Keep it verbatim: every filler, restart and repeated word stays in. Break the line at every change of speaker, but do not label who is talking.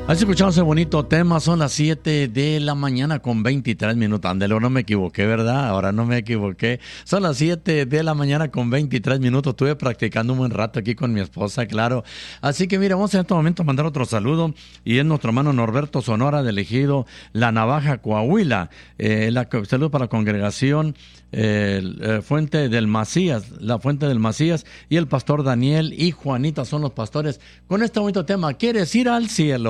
Así escuchamos ese bonito tema, son las siete de la mañana con veintitrés minutos. Ándale, no me equivoqué, ¿verdad? Ahora no me equivoqué. Son las siete de la mañana con veintitrés minutos. Estuve practicando un buen rato aquí con mi esposa, claro. Así que mira, vamos en este momento a mandar otro saludo. Y es nuestro hermano Norberto Sonora del Ejido La Navaja, Coahuila. Eh, la, saludo para la congregación eh, eh, Fuente del Macías, la Fuente del Macías. Y el pastor Daniel y Juanita son los pastores. Con este bonito tema, ¿quieres ir al cielo?